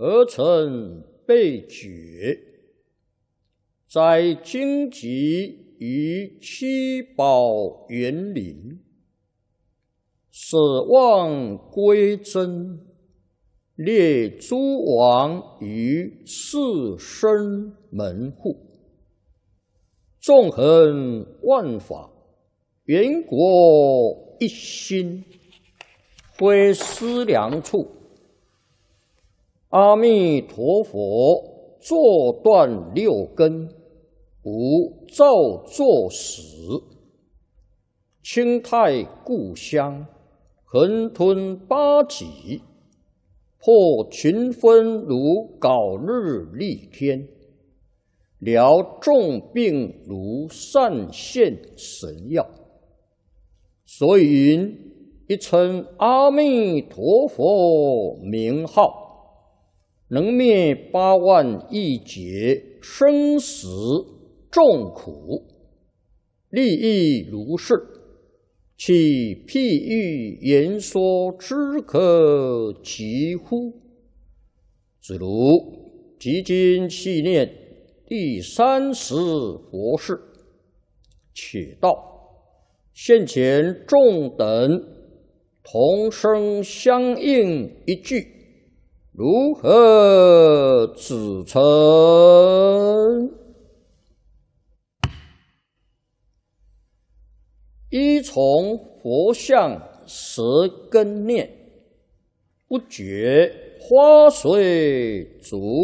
而成被觉，在荆棘于七宝园林，舍望归真，列诸王于四生门户，纵横万法，圆国一心，非思量处。阿弥陀佛，坐断六根，无造作始。清泰故乡，恒吞八极，破群分如槁日丽天，疗众病如善现神药。所以云：一称阿弥陀佛名号，能灭8万亿劫生死众苦，利益如是，其譬喻言说之可及乎？子如即今细念第30佛事，且道现前众等同声相应一句，如何指称？依从佛像舌根念，不觉花随足。